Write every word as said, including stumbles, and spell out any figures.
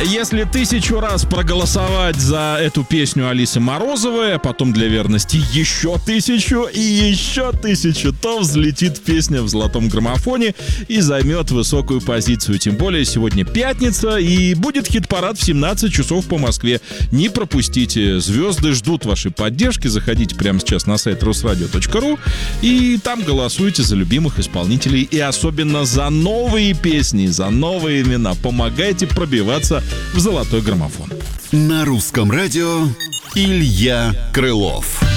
Если тысячу раз проголосовать за эту песню Алисы Морозовой, а потом для верности еще тысячу и еще тысячу, то взлетит песня в золотом граммофоне и займет высокую позицию. Тем более сегодня пятница и будет хит-парад в семнадцать часов по Москве. Не пропустите. Звезды ждут вашей поддержки. Заходите прямо сейчас на сайт русрадио точка ру и там голосуйте за любимых исполнителей и особенно за новые песни, за новые имена. Помогайте пробиваться в золотой граммофон. На русском радио Илья Крылов.